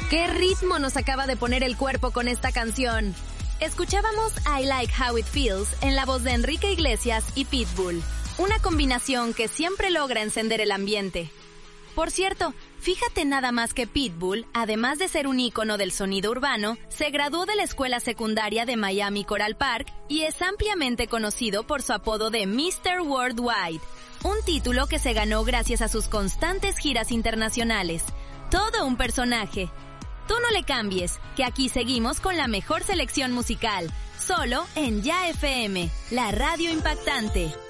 ¡Qué ritmo nos acaba de poner el cuerpo con esta canción! Escuchábamos I Like How It Feels en la voz de Enrique Iglesias y Pitbull, una combinación que siempre logra encender el ambiente. Por cierto, fíjate nada más que Pitbull, además de ser un ícono del sonido urbano, se graduó de la escuela secundaria de Miami Coral Park y es ampliamente conocido por su apodo de Mr. Worldwide, un título que se ganó gracias a sus constantes giras internacionales. Todo un personaje. Tú no le cambies, que aquí seguimos con la mejor selección musical, solo en Ya FM, la radio impactante.